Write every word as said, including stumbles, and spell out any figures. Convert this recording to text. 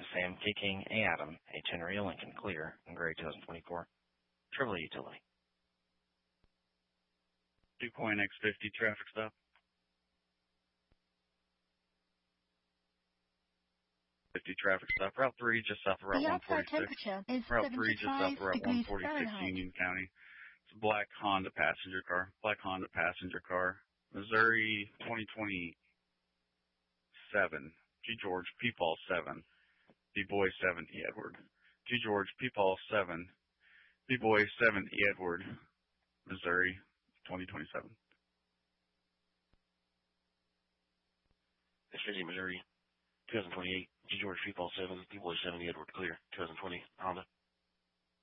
Sam, K King, A Adam, A Tenrio, Lincoln, clear, and gray twenty twenty-four. Chevrolet Utility. DuPont X fifty traffic stop. fifty traffic stop. Route three, just south of Route The one outside forty-six. temperature is Route three, just south of Route one degrees forty-six, Fahrenheit. Union County. It's a black Honda passenger car. Black Honda passenger car. Missouri twenty twenty-seven. G. George, P. Paul seven. B. Boy seven, E. Edward. G. George, P. Paul seven. B. Boy seven, E. Edward. Missouri twenty twenty-seven. X fifty, Missouri, twenty twenty-eight. G. George, P. Paul seven. B. Boy seven, E. Edward, clear. twenty twenty, Honda.